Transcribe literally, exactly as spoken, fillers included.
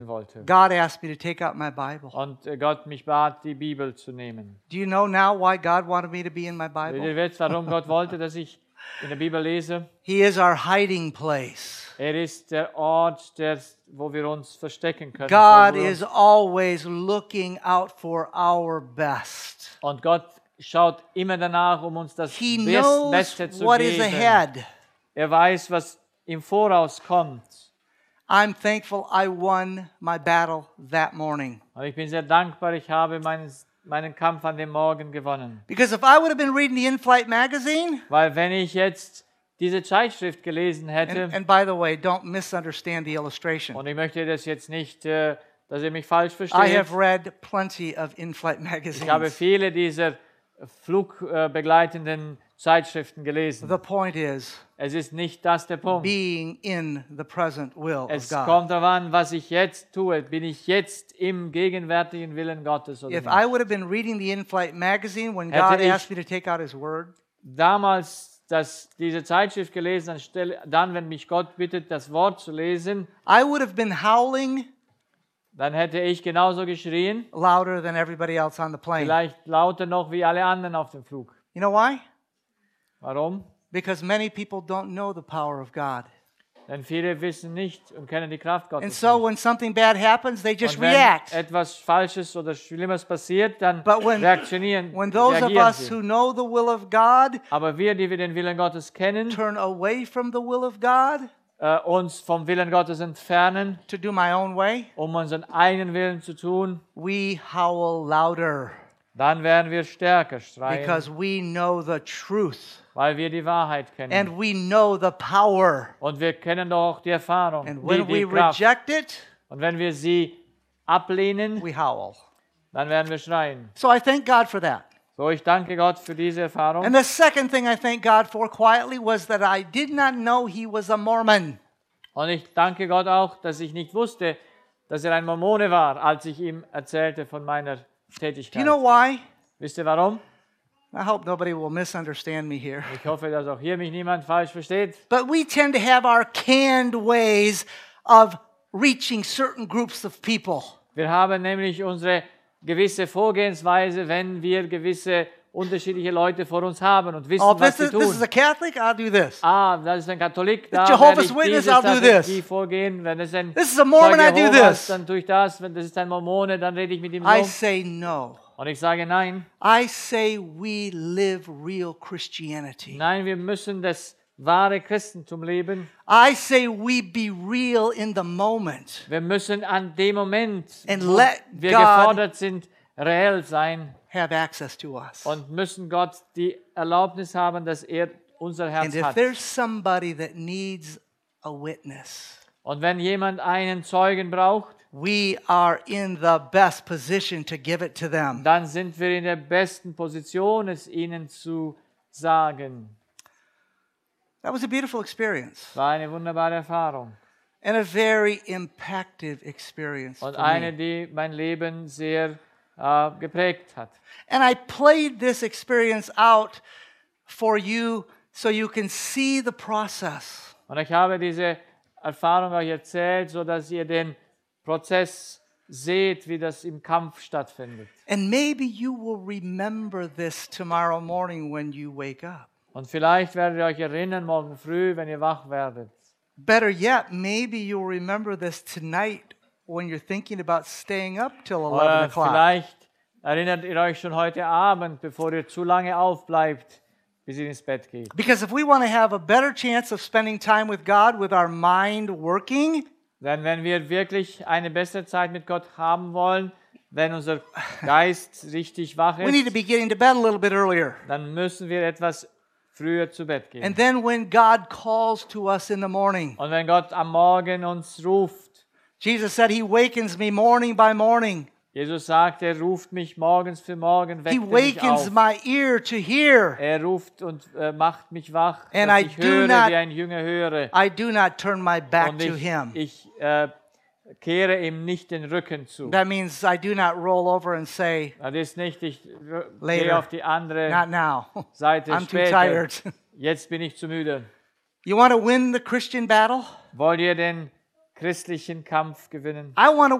wollte. God asked me to take out my Bible. Und äh, Gott mich bat, die Bibel zu nehmen. Do you know now why God wanted me to be in my Ihr Bible? wisst, warum Gott wollte, dass ich in der Bibel lese? He is our hiding place. Er ist der Ort, der, wo wir uns verstecken können. God Wo wir is uns- always looking out for our best. Und Gott schaut immer danach, um uns das He Best, knows Beste zu what is geben. ahead. Er weiß, was im Voraus kommt. I'm thankful I won my battle that morning. Und ich bin sehr dankbar, ich habe meinen, meinen Kampf an dem Morgen gewonnen. Because if I would have been reading the In-Flight magazine, Weil wenn ich jetzt diese Zeitschrift gelesen hätte, and, and by the way, don't misunderstand the illustration. und ich möchte das jetzt nicht, äh, dass ihr mich falsch I versteht, have read plenty of In-Flight ich habe magazines. viele dieser flugbegleitenden Zeitschriften gelesen. The point is Es ist nicht das der Punkt. being in the present will of Es God. kommt darauf an, was ich jetzt tue. Bin ich jetzt im gegenwärtigen Willen Gottes oder If nicht? I would have been reading the In-Flight magazine when Hätte God ich- asked me to take out His Word, Damals das, diese Zeitschrift gelesen, anstelle, dann, wenn mich Gott bittet, das Wort zu lesen, I would have been howling dann hätte ich genauso geschrien, louder than everybody else on the plane. vielleicht lauter noch wie alle anderen auf dem Flug. You know why? Warum? Because many people don't know the power of God. Denn viele wissen nicht und kennen die Kraft Gottes And so nicht. when something bad happens, they just Und wenn react. etwas Falsches oder Schlimmes passiert, dann But when, reaktionieren, when those of reagieren us sie. who know the will of God Aber wir, die wir den Willen Gottes kennen, turn away from the will of God äh, uns vom Willen Gottes entfernen, to do my own way, um unseren eigenen Willen zu tun, we howl louder dann werden wir stärker schreien, because we know the truth weil wir die Wahrheit kennen. and we know the power. Und wir kennen doch auch die Erfahrung, And die, when die we Kraft. reject it, Und wenn wir sie ablehnen, we howl. dann werden wir schreien. So I thank God for that. So, ich danke Gott für diese Erfahrung. And the second thing I thank God for quietly was that I did not know he was a Mormon. Und ich danke Gott auch, dass ich nicht wusste, dass er ein Mormone war, als ich ihm erzählte von meiner Do Tätigkeit. you know why? Wisst ihr warum? I hope nobody will misunderstand me here. Ich hoffe, dass auch hier mich niemand falsch versteht. But we tend to have our canned ways of reaching certain groups of people. Wir haben nämlich unsere gewisse Vorgehensweise, wenn wir gewisse unterschiedliche Leute vor uns haben und wissen, Oh, was this sie is, this is tun. a Catholic, I'll do this. Ah, das ist ein Katholik, da Jehovah's werde ich Witness, dieses, I'll do das this. die vorgehen. Wenn es ein This is a Mormon, I Zeuge do Jehovas, this. dann tue ich das. Wenn das ist ein Mormone, dann rede ich mit ihm I so. say no. Und ich sage nein. I say we live real Christianity. Nein, wir müssen das wahre Christentum leben. I say we be real in the moment. Wir müssen an dem Moment, And wo let wir God- gefordert sind, reell sein Have access to us. und müssen Gott die Erlaubnis haben, dass er unser And Herz if hat. there's somebody that needs a witness, Und wenn jemand einen Zeugen braucht, we are in the best position to give it to them. dann sind wir in der besten Position, es ihnen zu sagen. That was a beautiful experience War eine wunderbare Erfahrung and a very impactful experience for und eine, me. die mein Leben sehr äh, geprägt hat. And I played this experience out for you so you can see the process. Und ich habe diese Erfahrung euch erzählt, sodass ihr den Prozess seht, wie das im Kampf stattfindet. And maybe you will remember this tomorrow morning when you wake up. Und vielleicht werdet ihr euch erinnern, morgen früh, wenn ihr wach werdet. Better yet, maybe you'll remember this tonight when you're thinking about staying up till eleven Oder o'clock. vielleicht erinnert ihr euch schon heute Abend, bevor ihr zu lange aufbleibt, bis ihr ins Bett geht. Because if we want to have a better chance of spending time with God with our mind working, Denn wenn wir wirklich eine bessere Zeit mit Gott haben wollen, wenn unser Geist richtig wach we need to ist, be getting to bed a little bit earlier. dann müssen wir etwas früher zu Bett gehen. And then when God calls to us in the morning, Und wenn Gott am Morgen uns ruft, Jesus said he wakens me morning by morning. Jesus sagt, er ruft mich morgens für morgen, He weckt mich wakens auf. my ear to hear. Er ruft und äh, macht mich wach, And dass I ich do höre, not- wie ein Jünger höre. I do not turn my back Und to ich, him. ich äh, kehre ihm nicht den Rücken zu. That means I do not roll over and say, Das ist nicht, ich r- Later. gehe auf die andere not now. Seite I'm too später. tired. Jetzt bin ich zu müde. You want to win the Christian battle? Wollt ihr den christlichen Kampf gewinnen. I want to